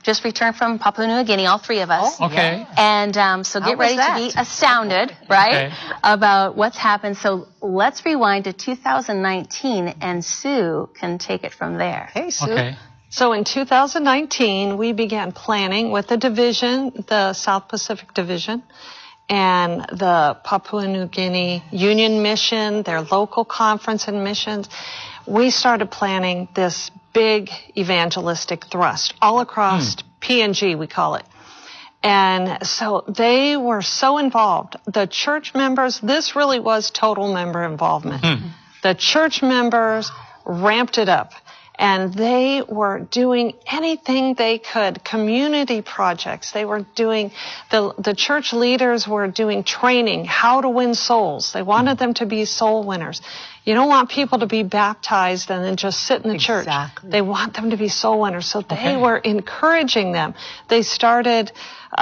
just returned from Papua New Guinea, all three of us. Oh, okay. And so get ready to be astounded, right, about what's happened. So let's rewind to 2019, and Sue can take it from there. Hey, Sue. Okay. So in 2019, we began planning with the division, the South Pacific Division, and the Papua New Guinea Union Mission, their local conference and missions. We started planning this big evangelistic thrust all across PNG, we call it. And so they were so involved. The church members, this really was total member involvement. The church members ramped it up. And they were doing anything they could, community projects. They were doing, the church leaders were doing training, how to win souls. They wanted them to be soul winners. You don't want people to be baptized and then just sit in the church. They want them to be soul winners. So they were encouraging them. They started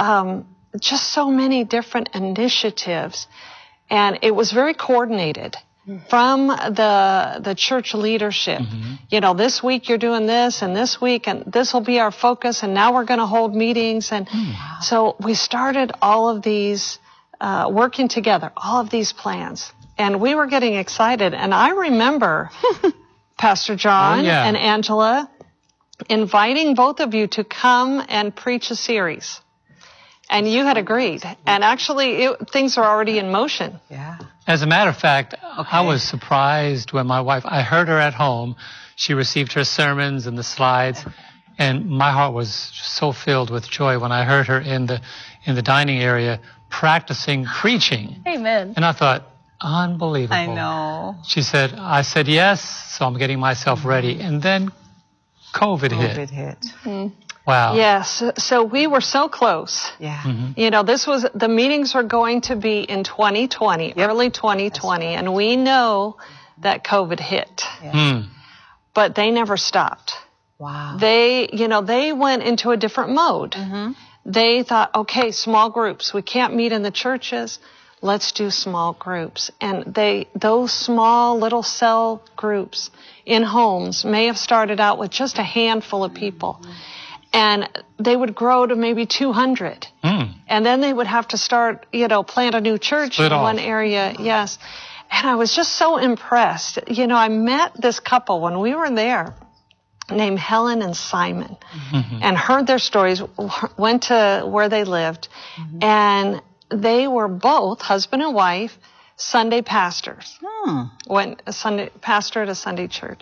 just so many different initiatives. And it was very coordinated from the church leadership. You know, this week you're doing this, and this week, and this will be our focus, and now we're going to hold meetings. And so we started all of these, working together, all of these plans. And we were getting excited. And I remember Pastor John and Angela inviting both of you to come and preach a series. And you had agreed. And actually, things are already in motion. Yeah. As a matter of fact, I was surprised when my wife, I heard her at home. She received her sermons and the slides, and my heart was so filled with joy when I heard her in the dining area practicing preaching. Amen. And I thought, unbelievable. I know. She said, I said yes, so I'm getting myself ready. And then COVID hit. Wow. Yes. So we were so close. Yeah. You know, the meetings were going to be in 2020, early 2020, and we know that COVID hit. But they never stopped. Wow. They went into a different mode. They thought, okay, small groups. We can't meet in the churches. Let's do small groups. And those small little cell groups in homes may have started out with just a handful of people. And they would grow to maybe 200. And then they would have to start, plant a new church in one area. Yes. And I was just so impressed. I met this couple when we were there named Helen and Simon, and heard their stories, went to where they lived. And they were both husband and wife, Sunday pastors. Went pastor at a Sunday church.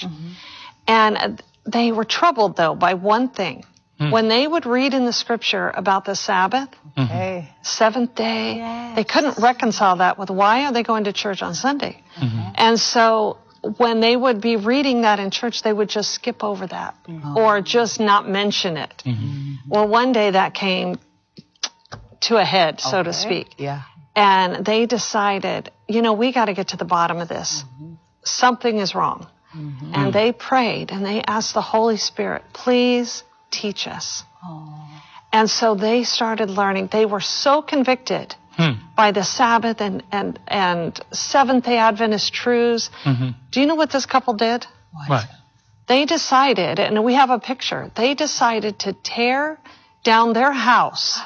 And they were troubled, though, by one thing. When they would read in the scripture about the Sabbath, seventh day, they couldn't reconcile that with why are they going to church on Sunday? And so when they would be reading that in church, they would just skip over that or just not mention it. Well, one day that came to a head, so to speak. And they decided, we got to get to the bottom of this. Something is wrong. And they prayed and they asked the Holy Spirit, please teach us. And so they started learning. They were so convicted by the Sabbath and Seventh-day Adventist truths. Do you know what this couple did? What? They decided, and we have a picture, they decided to tear down their house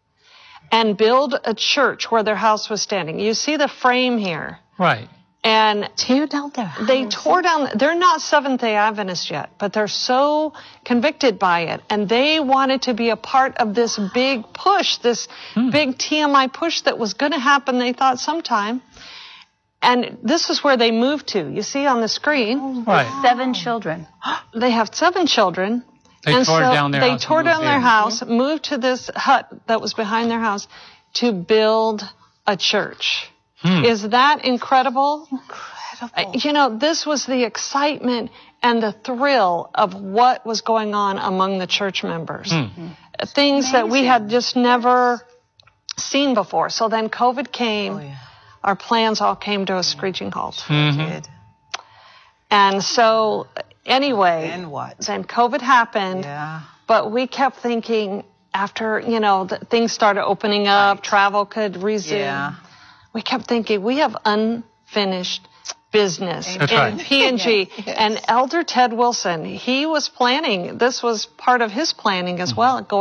and build a church where their house was standing. You see the frame here. Right. And tear down their house. They tore down, they're not Seventh-day Adventists yet, but they're so convicted by it. And they wanted to be a part of this big push, this big TMI push that was going to happen, they thought, sometime. And this is where they moved to. You see on the screen. Right. 7 children. They have 7 children. They tore down their house. They tore down their house, moved to this hut that was behind their house to build a church. Is that incredible? Incredible. This was the excitement and the thrill of what was going on among the church members. Things that we had just never seen before. So then COVID came. Our plans all came to a screeching halt. And so, anyway, then COVID happened. But we kept thinking after, things started opening up, travel could resume. We kept thinking, we have unfinished business in PNG. And Elder Ted Wilson, he was planning, this was part of his planning as well,